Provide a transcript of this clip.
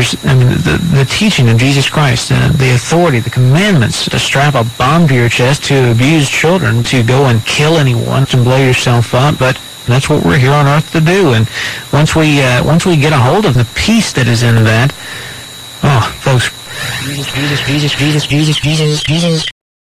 the teaching of Jesus Christ, the authority, the commandments to strap a bomb to your chest, to abuse children, to go and kill anyone, to blow yourself up. But that's what we're here on earth to do. And once we get a hold of the peace that is in that, oh, folks, Jesus.